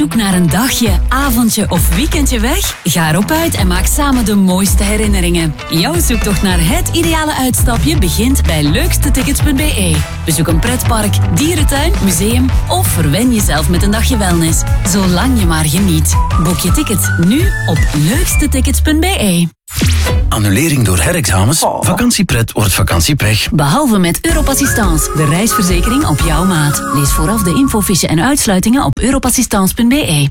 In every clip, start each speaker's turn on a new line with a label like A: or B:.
A: zoek naar een dagje, avondje of weekendje weg? Ga erop uit en maak samen de mooiste herinneringen. Jouw zoektocht naar het ideale uitstapje begint bij leukstetickets.be. Bezoek een pretpark, dierentuin, museum of verwen jezelf met een dagje wellness. Zolang je maar geniet. Boek je tickets nu op leukstetickets.be.
B: Annulering door herexamens? Vakantiepret wordt vakantiepech.
A: Behalve met Europassistance, de reisverzekering op jouw maat. Lees vooraf de infofiche en uitsluitingen op europassistance.be.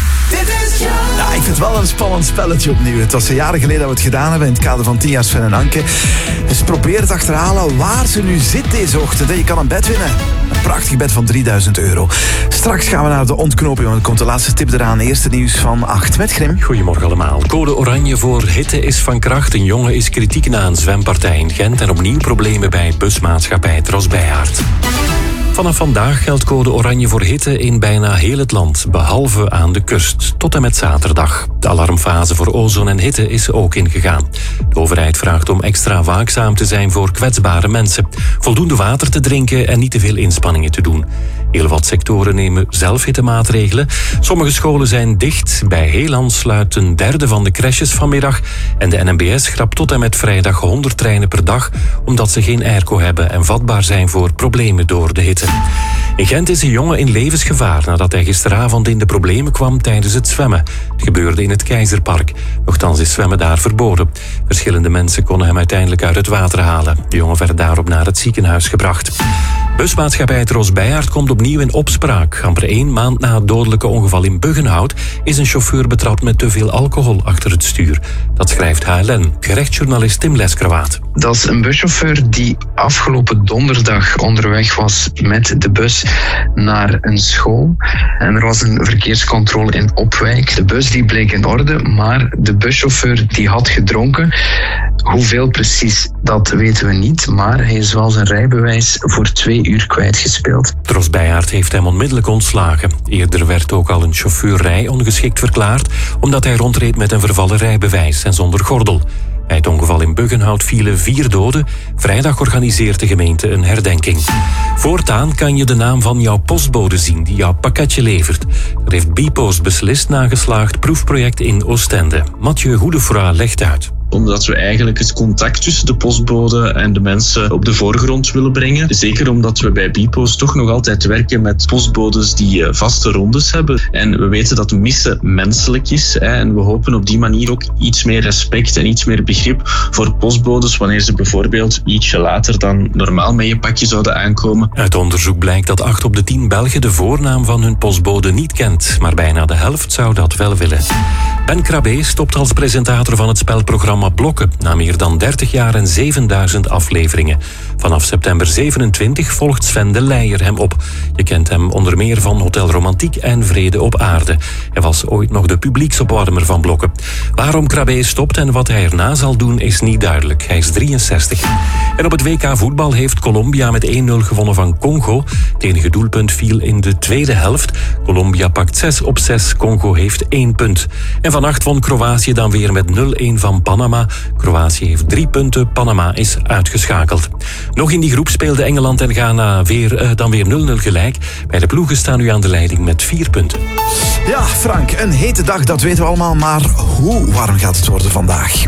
C: Ja, ik vind het wel een spannend spelletje opnieuw. Het was jaren geleden dat we het gedaan hebben in het kader van 10 jaar Sven en Anke. Dus probeer het achterhalen waar ze nu zit deze ochtend. Je kan een bed winnen. Een prachtig bed van €3000. Straks gaan we naar de ontknoping, want er komt de laatste tip eraan. Eerste nieuws van 8 met Grim.
D: Goedemorgen allemaal. Code oranje voor hitte is van kracht. Een jongen is kritiek na een zwempartij in Gent en opnieuw problemen bij busmaatschappij Tros Bijhaert. Vanaf vandaag geldt code oranje voor hitte in bijna heel het land, behalve aan de kust, tot en met zaterdag. De alarmfase voor ozon en hitte is ook ingegaan. De overheid vraagt om extra waakzaam te zijn voor kwetsbare mensen, voldoende water te drinken en niet te veel inspanningen te doen. Heel wat sectoren nemen zelf hittemaatregelen. Sommige scholen zijn dicht. Bij Heeland sluit een derde van de crèches vanmiddag. En de NMBS schrapt tot en met vrijdag 100 treinen per dag, omdat ze geen airco hebben en vatbaar zijn voor problemen door de hitte. In Gent is een jongen in levensgevaar nadat hij gisteravond in de problemen kwam tijdens het zwemmen. Het gebeurde in het Keizerpark. Nochtans is zwemmen daar verboden. Verschillende mensen konden hem uiteindelijk uit het water halen. De jongen werd daarop naar het ziekenhuis gebracht. Busmaatschappij Tros Bijhaert komt opnieuw in opspraak. Amper 1 maand na het dodelijke ongeval in Buggenhout is een chauffeur betrapt met te veel alcohol achter het stuur. Dat schrijft HLN. Gerechtsjournalist Tim Leskerwaat.
E: Dat is een buschauffeur die afgelopen donderdag onderweg was met de bus naar een school. En er was een verkeerscontrole in Opwijk. De bus die bleek in orde, maar de buschauffeur die had gedronken. Hoeveel precies, dat weten we niet. Maar hij is wel zijn rijbewijs voor 2 uur kwijtgespeeld.
D: Tros Bijhaert heeft hem onmiddellijk ontslagen. Eerder werd ook al een chauffeur rijongeschikt verklaard, omdat hij rondreed met een vervallen rijbewijs en zonder gordel. Bij het ongeval in Buggenhout vielen 4 doden. Vrijdag organiseert de gemeente een herdenking. Voortaan kan je de naam van jouw postbode zien die jouw pakketje levert. Dat heeft Bpost beslist na een geslaagd proefproject in Oostende. Mathieu Goedefroy legt uit.
F: Omdat we eigenlijk het contact tussen de postbode en de mensen op de voorgrond willen brengen. Zeker omdat we bij Bpost toch nog altijd werken met postbodes die vaste rondes hebben. En we weten dat missen menselijk is. En we hopen op die manier ook iets meer respect en iets meer begrip voor postbodes wanneer ze bijvoorbeeld ietsje later dan normaal met je pakje zouden aankomen.
D: Uit onderzoek blijkt dat 8 op de 10 Belgen de voornaam van hun postbode niet kent. Maar bijna de helft zou dat wel willen. Ben Krabbe stopt als presentator van het spelprogramma Blokken, na meer dan 30 jaar en 7000 afleveringen. Vanaf september 27 volgt Sven de Leijer hem op. Je kent hem onder meer van Hotel Romantiek en Vrede op Aarde. Hij was ooit nog de publieksopwarmer van Blokken. Waarom Krabbe stopt en wat hij erna zal doen is niet duidelijk. Hij is 63. En op het WK voetbal heeft Colombia met 1-0 gewonnen van Congo. Het enige doelpunt viel in de tweede helft. Colombia pakt 6 op 6. Congo heeft 1 punt. En vannacht won Kroatië dan weer met 0-1 van Panama. Kroatië heeft 3 punten, Panama is uitgeschakeld. Nog in die groep speelden Engeland en Ghana dan weer 0-0 gelijk. Bij de ploegen staan nu aan de leiding met 4 punten.
C: Ja, Frank, een hete dag, dat weten we allemaal. Maar hoe warm gaat het worden vandaag?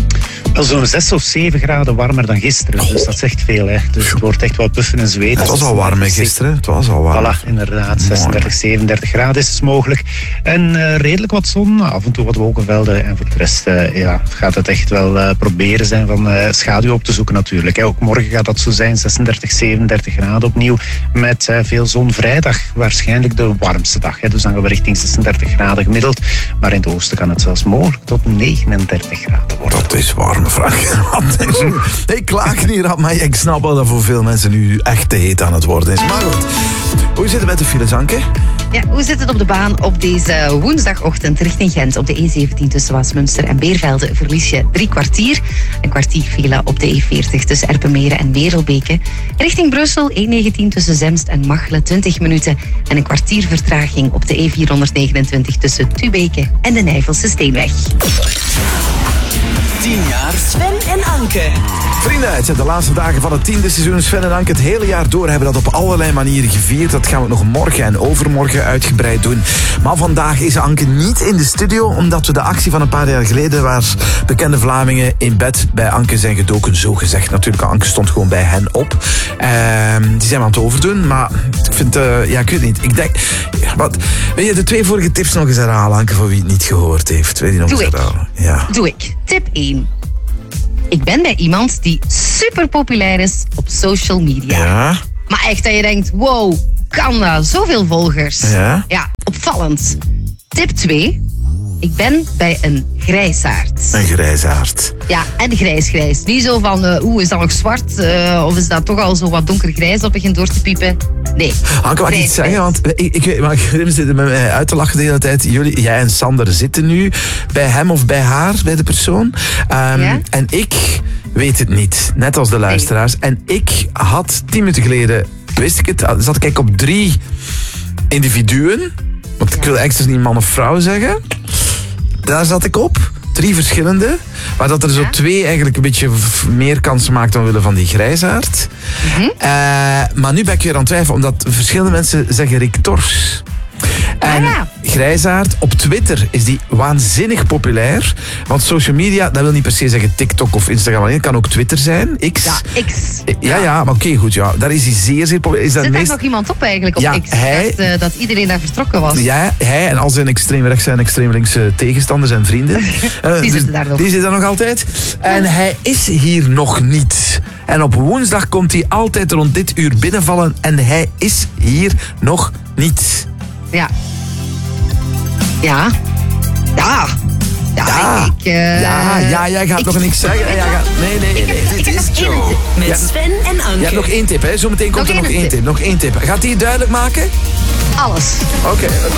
G: Zo'n 6 of 7 graden warmer dan gisteren. Dus dat zegt veel. Hè. Dus het wordt echt wel puffen en zweten.
C: Het was al warm gisteren. Het was al warm.
G: Voilà, inderdaad. 36, 37 graden is mogelijk. En redelijk wat zon. Af en toe wat wolkenvelden. En voor de rest gaat het echt wel proberen zijn van schaduw op te zoeken natuurlijk. Ook morgen gaat dat zo zijn. 36, 37 graden opnieuw. Met veel zon. Vrijdag waarschijnlijk de warmste dag. Hè. Dus dan gaan we richting 36 graden gemiddeld. Maar in het oosten kan het zelfs mogelijk tot 39 graden worden.
C: Dat is warm. Frank. Ik klaag niet aan, maar ik snap wel dat voor veel mensen nu echt te heet aan het worden is. Maar goed, hoe zit het met de files, Anke?
H: Ja, hoe zit het op de baan op deze woensdagochtend richting Gent? Op de E17 tussen Waasmunster en Beervelde verlies je 3 kwartier. Een kwartier file op de E40 tussen Erpenmeren en Merelbeke. Richting Brussel E19 tussen Zemst en Machelen 20 minuten. En een kwartier vertraging op de E429 tussen Tubeke en de Nijvelse Steenweg.
I: 10 jaar Sven en Anke.
C: Vrienden, het zijn de laatste dagen van het 10e seizoen. Sven en Anke het hele jaar door hebben dat op allerlei manieren gevierd. Dat gaan we nog morgen en overmorgen uitgebreid doen. Maar vandaag is Anke niet in de studio, omdat we de actie van een paar jaar geleden, waar bekende Vlamingen in bed bij Anke zijn gedoken, zo gezegd. Natuurlijk, Anke stond gewoon bij hen op. Die zijn we aan het overdoen, maar ik vind, ik weet niet. Ik denk, wil je de 2 vorige tips nog eens herhalen, Anke, voor wie het niet gehoord heeft? Wil je die nog eens herhalen? Ja.
H: Doe ik. Tip 1. Ik ben bij iemand die super populair is op social media.
C: Ja.
H: Maar echt dat je denkt, wow, kan dat? Zoveel volgers.
C: Ja.
H: Ja, opvallend. Tip 2. Ik ben bij een grijsaard.
C: Een grijsaard.
H: Ja, en grijs. Niet zo van, is dat nog zwart? Of is dat toch al zo wat donkergrijs dat begint door te piepen? Nee.
C: Anke, mag ik iets zeggen? Want Grim zit met mij uit te lachen de hele tijd. Jij en Sander zitten nu bij hem of bij haar, bij de persoon.
H: Ja?
C: En ik weet het niet. Net als de luisteraars. En ik had 10 minuten geleden, wist ik het, zat ik op 3 individuen. Want ik wil extra niet man of vrouw zeggen. Daar zat ik op. 3 verschillende. Maar dat er zo 2 eigenlijk een beetje meer kansen maakt omwille van die grijsaard. Maar nu ben ik weer aan het twijfelen, omdat verschillende mensen zeggen Rick Tors. En grijsaard, op Twitter is die waanzinnig populair. Want social media, dat wil niet per se zeggen TikTok of Instagram alleen. Het kan ook Twitter zijn. X.
H: Ja, X.
C: Ja, maar oké, goed. Ja. Daar is hij zeer populair.
H: Zit daar nog iemand op eigenlijk op X? Dat iedereen daar vertrokken was.
C: Ja, hij en al zijn extreem rechtse en extreem linkse tegenstanders en vrienden.
H: Die zitten daar nog.
C: Die zitten daar nog altijd. En hij is hier nog niet. En op woensdag komt hij altijd rond dit uur binnenvallen. En hij is hier nog niet.
H: Ja.
C: Jij gaat nog niks zeggen. Nee.
I: Dit is Joe. Met Sven en Anke.
C: Je hebt nog 1 tip, hè? Zometeen komt er nog 1 tip. Nog 1 tip. Gaat hij het duidelijk maken?
H: Alles.
C: Oké.